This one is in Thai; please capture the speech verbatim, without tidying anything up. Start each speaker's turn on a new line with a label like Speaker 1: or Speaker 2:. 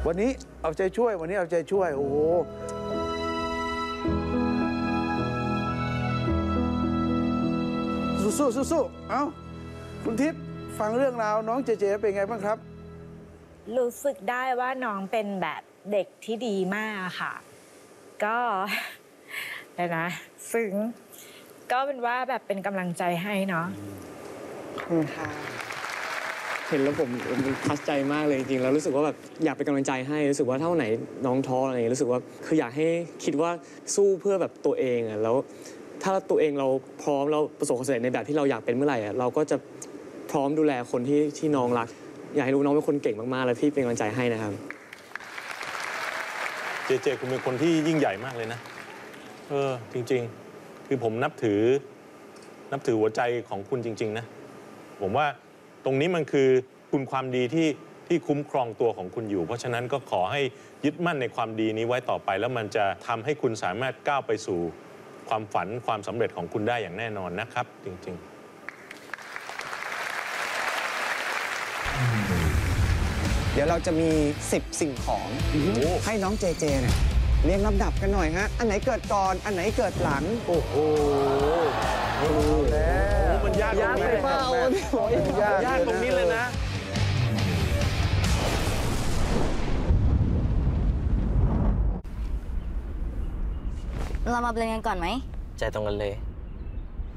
Speaker 1: วันนี้เอาใจช่วยวันนี้เอาใจช่วยโอ้โหสู้สู้สู้เอ้าคุณทิพย์ฟังเรื่องราวน้องเจเจเป็นไงบ้างครับ
Speaker 2: รู้สึกได้ว่าน้องเป็นแบบเด็กที่ดีมากค่ะก็แต่นะซึ้งก็เป็นว่าแบบเป็นกำลังใจให้เนาะค่ะ
Speaker 3: เห็นแล้วผมทัชใจมากเลยจริงๆแล้วรู้สึกว่าแบบอยากเป็นกำลังใจให้รู้สึกว่าถ้าวันไหนน้องท้ออะไรอย่างเงี้ยรู้สึกว่าคืออยากให้คิดว่าสู้เพื่อแบบตัวเองอ่ะแล้วถ้าตัวเองเราพร้อมเราประสบความสำเร็จในแบบที่เราอยากเป็นเมื่อไหร่อ่ะเราก็จะพร้อมดูแลคนที่ที่น้องรักอยากให้รู้น้องเป็นคนเก่งมากๆแล้วพี่เป็นกำลังใจให้นะครับ
Speaker 4: เจเจคุณเป็นคนที่ยิ่งใหญ่มากเลยนะเออจริงๆคือผมนับถือนับถือหัวใจของคุณจริงๆนะผมว่าตรงนี้มันคือคุณความดีที่ที่คุ้มครองตัวของคุณอยู่เพราะฉะนั้นก็ขอให้ยึดมั่นในความดีนี้ไว้ต่อไปแล้วมันจะทำให้คุณสามารถก้าวไปสู่ความฝันความสำเร็จของคุณได้อย่างแน่นอนนะครับจริงๆ
Speaker 5: เดี๋ยวเราจะมีสิบสิ่งของให้น้องเจเจเนี่ยเรียงลำดับกันหน่อยฮะอันไหนเกิดก่อนอันไหนเกิดหลังโอ้โห
Speaker 1: แล้ว
Speaker 4: มันยากตรงนี้
Speaker 1: ยาก
Speaker 4: ยากตรงนี้เลยนะ
Speaker 6: เรามาเบลนกันก่อนไหม
Speaker 7: ใจตรงกันเลย